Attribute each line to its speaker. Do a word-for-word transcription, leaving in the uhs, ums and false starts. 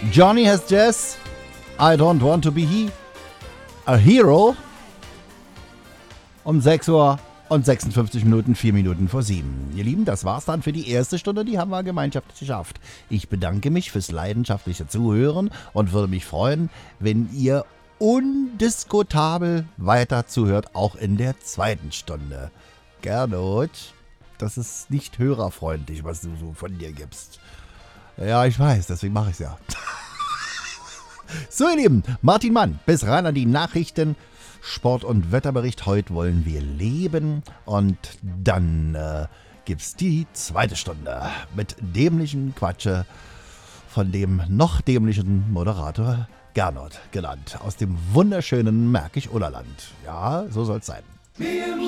Speaker 1: Johnny has Jazz. I don't want to be he. A hero. Um sechs Uhr und sechsundfünfzig Minuten, vier Minuten vor sieben. Ihr Lieben, das war's dann für die erste Stunde, die haben wir gemeinschaftlich geschafft. Ich bedanke mich fürs leidenschaftliche Zuhören und würde mich freuen, wenn ihr undiskutabel weiter zuhört, auch in der zweiten Stunde. Gernot, das ist nicht hörerfreundlich, was du so von dir gibst. Ja, ich weiß, deswegen mache ich es ja. So, ihr Lieben, Martin Mann, bis rein an die Nachrichten, Sport- und Wetterbericht. Heute wollen wir leben und dann äh, gibt's die zweite Stunde mit dämlichen Quatsche von dem noch dämlichen Moderator Gernot genannt, aus dem wunderschönen Märkisch-Oderland. Ja, so soll's sein.